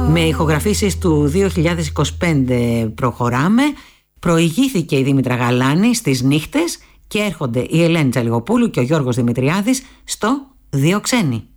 Με ηχογραφήσεις του 2025 προχωράμε. Προηγήθηκε η Δήμητρα Γαλάνη στις νύχτες και έρχονται η Ελένη Τζαλιγοπούλου και ο Γιώργος Δημητριάδης στο Δύο Ξένοι.